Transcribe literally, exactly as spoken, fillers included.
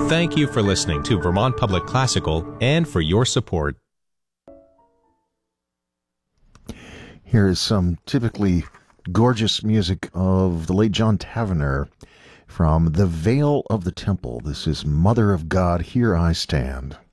Thank you for listening to Vermont Public Classical and for your support. Here is some typically gorgeous music of the late John Tavener from The Veil of the Temple. This is Mother of God, Here I Stand.